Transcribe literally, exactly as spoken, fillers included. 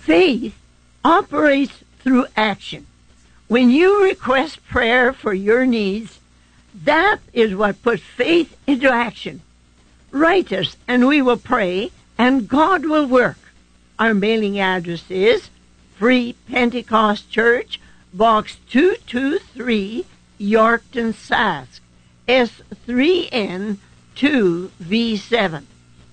Faith operates through action. When you request prayer for your needs, that is what puts faith into action. Write us, and we will pray, and God will work. Our mailing address is Free Pentecost Church, Box two two three, Yorkton, Sask, S three N two V seven.